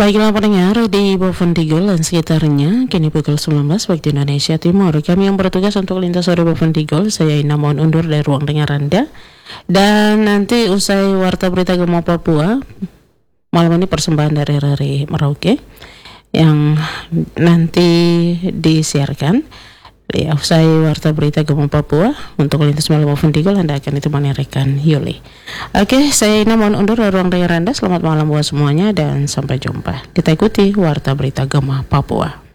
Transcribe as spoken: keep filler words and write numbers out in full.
Baiklah pendengar di Bovendigul dan sekitarnya, kini pukul sembilan belas waktu Indonesia Timur. Kami yang bertugas untuk lintas sore Bovendigul, saya Ina mohon undur dari ruang dengar Anda. Dan nanti usai Warta Berita Gema Papua, malam ini persembahan dari Rari Merauke yang nanti disiarkan. Ya, usai Warta Berita Gema Papua untuk lintas malam Bovendigul, Anda akan ditemani rekan Yuli. Oke, saya Ina mohon undur dari ruang dengar Anda. Selamat malam buat semuanya dan sampai jumpa. Kita ikuti Warta Berita Gema Papua.